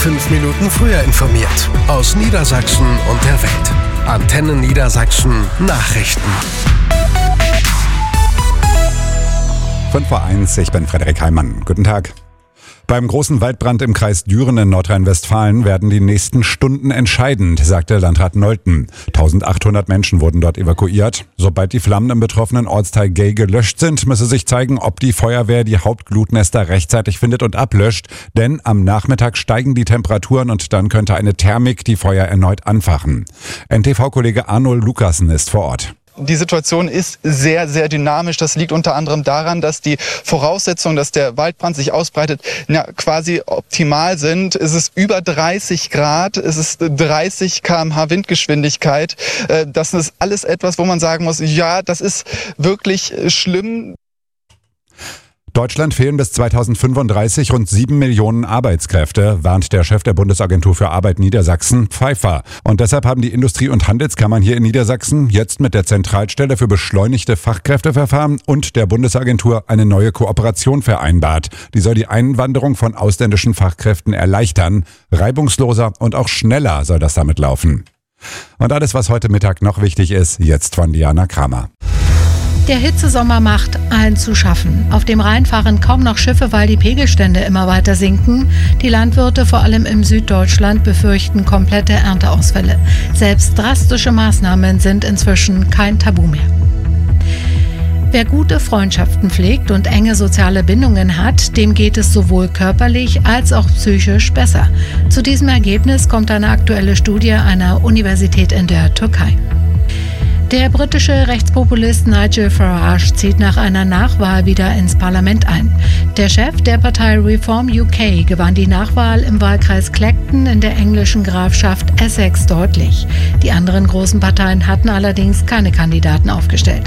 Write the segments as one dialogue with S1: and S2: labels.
S1: 5 Minuten früher informiert. Aus Niedersachsen und der Welt. Antenne Niedersachsen Nachrichten.
S2: 5:01 Uhr, ich bin Frederik Heimann. Guten Tag. Beim großen Waldbrand im Kreis Düren in Nordrhein-Westfalen werden die nächsten Stunden entscheidend, sagte Landrat Nolten. 1800 Menschen wurden dort evakuiert. Sobald die Flammen im betroffenen Ortsteil Gey gelöscht sind, müsse sich zeigen, ob die Feuerwehr die Hauptglutnester rechtzeitig findet und ablöscht. Denn am Nachmittag steigen die Temperaturen und dann könnte eine Thermik die Feuer erneut anfachen. NTV-Kollege Arnold Lukassen ist vor Ort.
S3: Die Situation ist sehr, sehr dynamisch. Das liegt unter anderem daran, dass die Voraussetzungen, dass der Waldbrand sich ausbreitet, quasi optimal sind. Es ist über 30 Grad, es ist 30 km/h Windgeschwindigkeit. Das ist alles etwas, wo man sagen muss, ja, das ist wirklich schlimm.
S2: Deutschland fehlen bis 2035 rund 7 Millionen Arbeitskräfte, warnt der Chef der Bundesagentur für Arbeit Niedersachsen, Pfeiffer. Und deshalb haben die Industrie- und Handelskammern hier in Niedersachsen jetzt mit der Zentralstelle für beschleunigte Fachkräfteverfahren und der Bundesagentur eine neue Kooperation vereinbart. Die soll die Einwanderung von ausländischen Fachkräften erleichtern. Reibungsloser und auch schneller soll das damit laufen. Und alles, was heute Mittag noch wichtig ist, jetzt von Diana Kramer.
S4: Der Hitzesommer macht allen zu schaffen. Auf dem Rhein fahren kaum noch Schiffe, weil die Pegelstände immer weiter sinken. Die Landwirte, vor allem im Süddeutschland, befürchten komplette Ernteausfälle. Selbst drastische Maßnahmen sind inzwischen kein Tabu mehr. Wer gute Freundschaften pflegt und enge soziale Bindungen hat, dem geht es sowohl körperlich als auch psychisch besser. Zu diesem Ergebnis kommt eine aktuelle Studie einer Universität in der Türkei. Der britische Rechtspopulist Nigel Farage zieht nach einer Nachwahl wieder ins Parlament ein. Der Chef der Partei Reform UK gewann die Nachwahl im Wahlkreis Clacton in der englischen Grafschaft Essex deutlich. Die anderen großen Parteien hatten allerdings keine Kandidaten aufgestellt.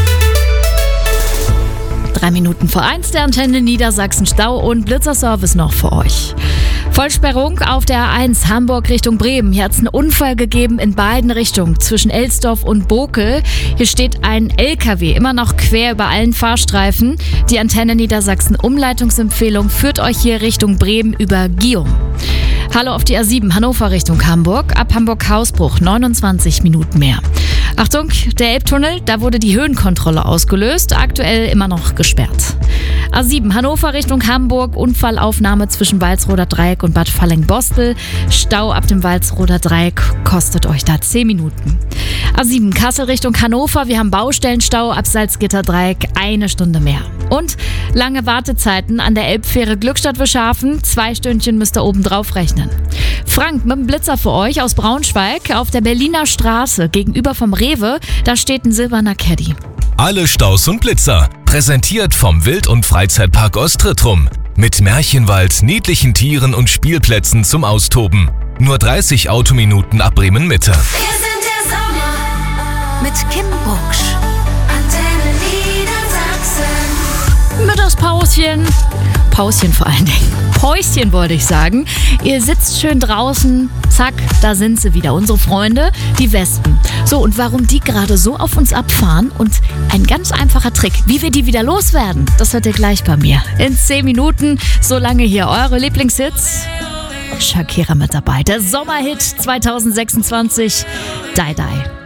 S5: 1:03 der Antenne Niedersachsen Stau und Blitzerservice noch für euch. Vollsperrung auf der A1 Hamburg Richtung Bremen. Hier hat es einen Unfall gegeben in beiden Richtungen, zwischen Elsdorf und Bokel. Hier steht ein LKW immer noch quer über allen Fahrstreifen. Die Antenne Niedersachsen Umleitungsempfehlung führt euch hier Richtung Bremen über Gium. Hallo auf die A7 Hannover Richtung Hamburg. Ab Hamburg-Hausbruch 29 Minuten mehr. Achtung, der Elbtunnel, da wurde die Höhenkontrolle ausgelöst, aktuell immer noch gesperrt. A7 Hannover Richtung Hamburg, Unfallaufnahme zwischen Walsroder Dreieck und Bad Falling-Bostel. Stau ab dem Walsroder Dreieck kostet euch da 10 Minuten. A7 Kassel Richtung Hannover, wir haben Baustellenstau ab Salzgitter Dreieck, 1 Stunde mehr. Und lange Wartezeiten an der Elbfähre Glückstadt-Wischhafen, 2 Stündchen müsst ihr oben drauf rechnen. Frank mit dem Blitzer für euch aus Braunschweig auf der Berliner Straße gegenüber vom Rewe, da steht ein silberner Caddy.
S6: Alle Staus und Blitzer, präsentiert vom Wild- und Freizeitpark Ostrittrum. Mit Märchenwald, niedlichen Tieren und Spielplätzen zum Austoben. Nur 30 Autominuten ab Bremen-Mitte.
S7: Wir sind der Sommer mit Kim Bucksch. Antenne Niedersachsen.
S5: Mittagspauschen. Pauschen vor allen Dingen. Päuschen wollte ich sagen. Ihr sitzt schön draußen. Zack, da sind sie wieder. Unsere Freunde, die Wespen. So, und warum die gerade so auf uns abfahren und ein ganz einfacher Trick, wie wir die wieder loswerden, das hört ihr gleich bei mir. In 10 Minuten, solange hier eure Lieblingshits. Shakira mit dabei. Der Sommerhit 2026. Die Die.